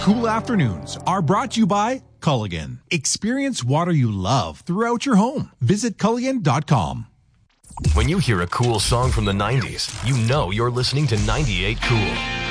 Cool afternoons are brought to you by Culligan. Experience water you love throughout your home. Visit Culligan.com. When you hear a cool song from the 90s, you know you're listening to 98 Cool.